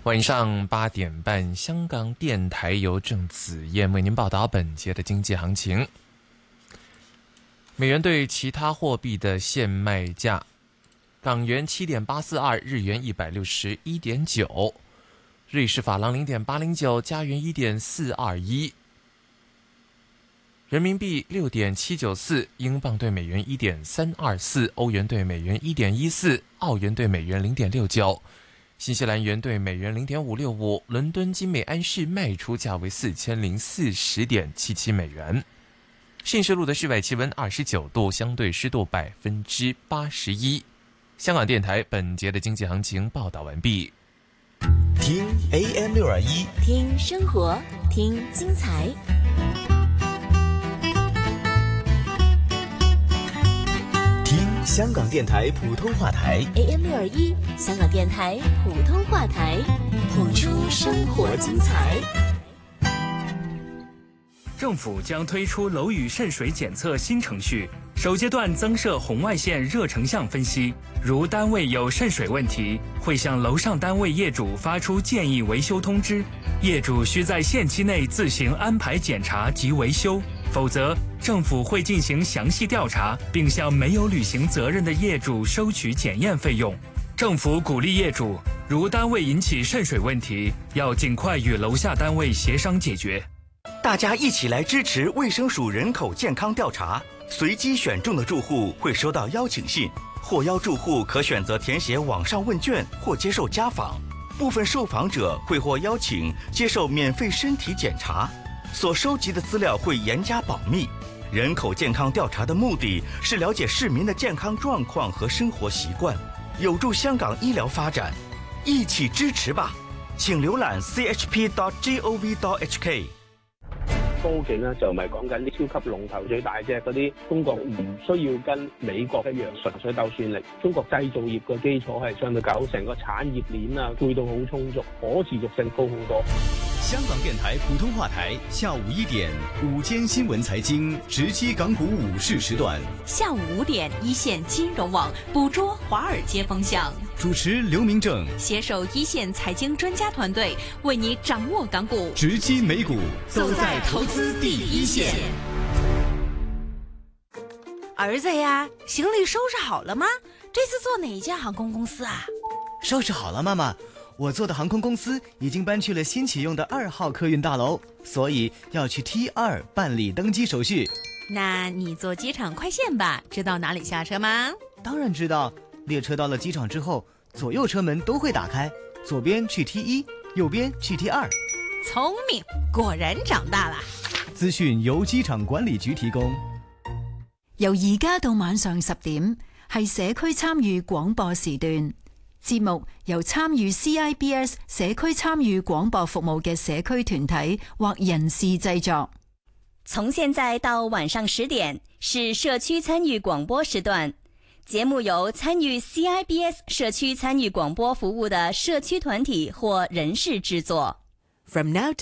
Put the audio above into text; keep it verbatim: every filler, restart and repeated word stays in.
晚上八点半，香港电台由郑子燕为您报道本节的经济行情。美元对其他货币的现卖价：港元七点八四二，日元一百六十一点九，瑞士法郎零点八零九，加元一点四二一，人民币六点七九四，英镑对美元一点三二四，欧元对美元一点一四，澳元对美元零点六九。新西兰元对美元零点五六五，伦敦金美安士卖出价为四千零四十点七七美元。信市路的室外气温二十九度，相对湿度百分之八十一。香港电台本节的经济行情报道完毕。 听 A M 六二一， 听生活，听精彩。 香港电台普通话台 A M 六二一，香港电台普通话台，谱出生活精彩。 政府将推出楼宇渗水检测新程序，首阶段增设红外线热成像分析，如单位有渗水问题，会向楼上单位业主发出建议维修通知，业主需在限期内自行安排检查及维修，否则政府会进行详细调查，并向没有履行责任的业主收取检验费用。政府鼓励业主，如单位引起渗水问题，要尽快与楼下单位协商解决。 大家一起来支持卫生署人口健康调查，随机选中的住户会收到邀请信，获邀住户可选择填写网上问卷或接受家访，部分受访者会获邀请接受免费身体检查，所收集的资料会严加保密。人口健康调查的目的是了解市民的健康状况和生活习惯，有助香港医疗发展，一起支持吧！請瀏覽 c h p dot gov dot h k。 科技咧就唔係講緊啲超級龍頭最大隻嗰啲，中國唔需要跟美國一樣純粹鬥算力。中國製造業嘅基礎係相對夠，成個產業鏈啊配套好充足，可持續性高好多。 香港電台普通話台下午一點午間新聞財經直擊港股午市時段， 下午五點一線金融網捕捉華爾街風向， 主持劉明正攜手一線財經專家團隊為你掌握港股直擊美股， 走在投資第一線。兒子呀，行李收拾好了嗎？這次坐哪家航空公司啊？ 收拾好了，媽媽。我做的航空公司已經搬去了新啟用的二號客運大樓，所以要去 T 二辦理登機手續。 那你坐機場快線吧，知道哪裡下車嗎？ 當然知道，列車到了機場之後，左右車門都會打開，左邊去 T 一，右邊去 T 二。 聰明，果然長大了。 資訊由機場管理局提供。 由而家到晚上十點，係社區參與廣播時段。節目由參與 C I B S 社區參與廣播服務嘅社區團體或人士製作。 從現在到晚上十點是社區參與廣播時段，節目由參與 C I B S 社區參與廣播服務的社區團體或人士製作。 From now to